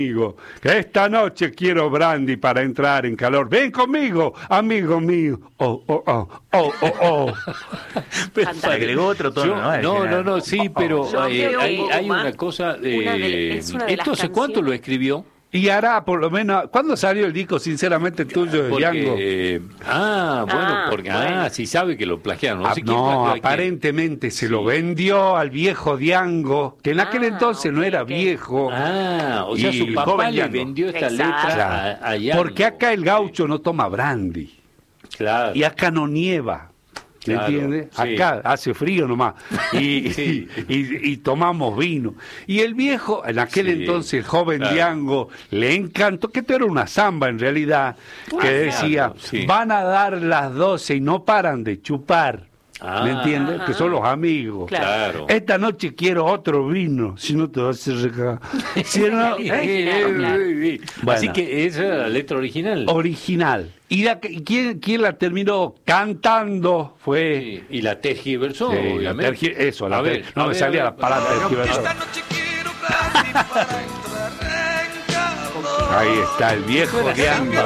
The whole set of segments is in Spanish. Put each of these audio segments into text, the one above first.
amigo, que esta noche quiero brandy para entrar en calor. Ven conmigo, amigo mío. Oh, oh, oh, oh, oh, oh. Pero agregó otro tono, No, sí, pero hay una cosa. ¿Esto hace cuánto lo escribió? Y hará por lo menos... ¿Cuándo salió el disco Sinceramente Tuyo de Diango? Porque sí sabe que lo plagiaron. Aparentemente se lo vendió al viejo Diango, que en aquel entonces no era viejo. O sea, su papá le vendió esta letra a Diango. Porque acá el gaucho no toma brandy. Claro. Y acá no nieva. ¿Me entiendes? Sí. Acá hace frío nomás y tomamos vino. Y el viejo, en aquel entonces, el joven Diango, le encantó, que esto era una samba en realidad, que decía, van a dar las 12 y no paran de chupar. ¿Me entiendes? Que son los amigos. Claro. Esta noche quiero otro vino, si no te vas a recagar. Si no, Bueno. Así que esa era la letra original. Original. ¿Y quién la terminó cantando? Fue... Y la tergiversó, obviamente. No me salía la palabra tergiversó. Ahí está el viejo Diango.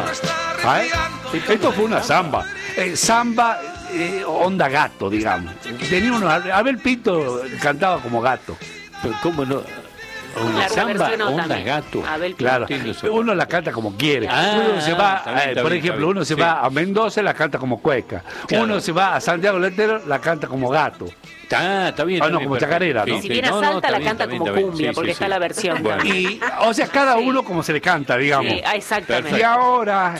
Esto fue una samba. Samba... onda gato, digamos. Tenía Abel Pinto cantaba como gato. Pero ¿cómo no? Una samba, onda gato. Claro, uno la canta como quiere. Uno se va, por ejemplo, uno se va a Mendoza, la canta como cueca. Claro. Uno se va a Santiago del Estero, la canta como gato. Está bien. Como chacarera, ¿no? Si viene a Salta, la canta como cumbia, porque está la versión. Bueno. O sea, cada uno como se le canta, digamos. Exactamente. Y ahora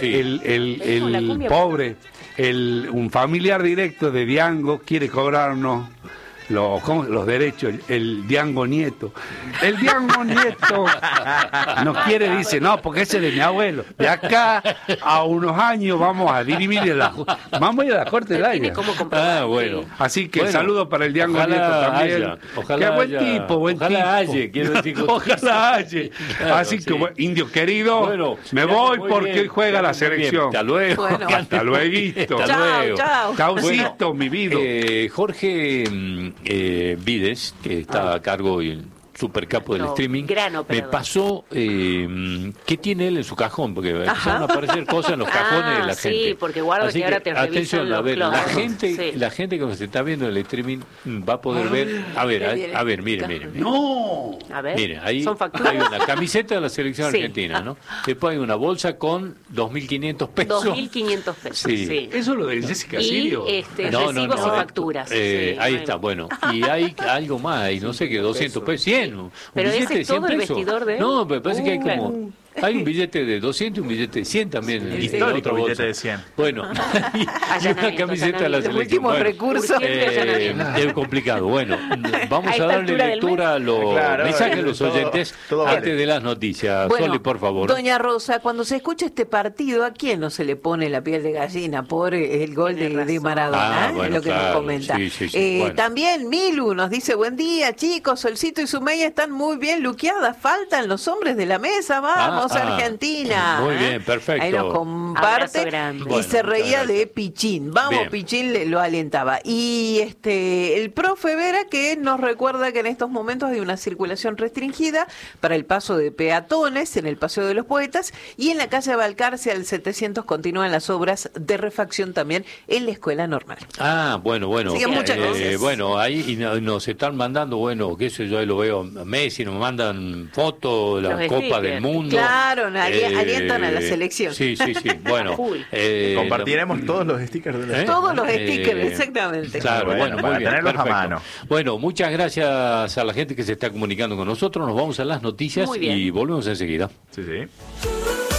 el pobre, un familiar directo de Diango quiere cobrarnos los derechos, el Diango Nieto. El Diango Nieto nos quiere, dice, no, porque ese es de mi abuelo. De acá a unos años vamos a dirimir vamos a ir a la Corte del Aire. Bueno. Así que saludos para el Diango Nieto también. Ojalá buen tipo. Ojalá haya. Así que, indio querido, me voy porque hoy juega la selección. Hasta luego. Hasta luego. Chao. Chaucito, mi vida. Jorge Vides, que está a cargo y super capo del streaming, me pasó qué tiene él en su cajón, porque van a aparecer cosas en los cajones de la gente. Sí, porque guarda que ahora te atención, a ver, la gente que nos está viendo en el streaming va a poder ver, a ver, mire. No. A ver, mire, ahí son facturas. hay una camiseta de la selección argentina, ¿no? Después hay una bolsa con 2.500 pesos. 2.500 pesos, sí. Eso es lo de Jessica Sirio. Y recibos y facturas. Ahí está, bueno. Y hay algo más, y no sé qué, 200 pesos, 100. Pero ese es todo el vestidor de él. No, me parece que hay como... Hay un billete de 200 y un billete de 100 también. Histórico billete de 100. Bueno, y una camiseta de la selección. Últimos recursos. Es complicado. Bueno, vamos a darle lectura a los mensajes de los oyentes antes de las noticias. Bueno, Soli, por favor. Doña Rosa, cuando se escucha este partido, ¿a quién no se le pone la piel de gallina por el gol de Maradona? Es lo que nos comenta. Bueno. También Milu nos dice, buen día, chicos, Solcito y Sumaya están muy bien luqueadas, faltan los hombres de la mesa, vamos. Argentina. Muy bien, perfecto. Ahí nos comparte y se reía de Pichín. Vamos, bien. Pichín lo alentaba. Y el profe Vera que nos recuerda que en estos momentos hay una circulación restringida para el paso de peatones en el Paseo de los Poetas y en la calle Balcarce al 700 continúan las obras de refacción también en la escuela normal. Bueno. Así que muchas gracias. Bueno, ahí nos están mandando, qué sé yo, ahí lo veo, Messi, nos mandan fotos de la Copa del Mundo. Claro, alientan a la selección. Sí. Bueno, compartiremos todos los stickers de la Todos los stickers, exactamente. Claro, bueno, muy bien. Tenerlos a mano. Bueno, muchas gracias a la gente que se está comunicando con nosotros. Nos vamos a las noticias y volvemos enseguida. Sí.